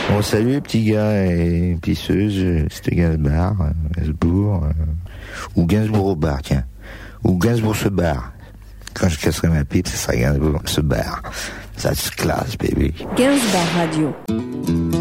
Bon, salut les petits gars et pisseuses, c'était Gainsbourg, ou Gainsbourg au bar, tiens. Ou Gainsbourg se barre. Quand je casserai ma pipe, ça sera Gainsbourg se barre. Ça se classe, baby. Gainsbourg Radio.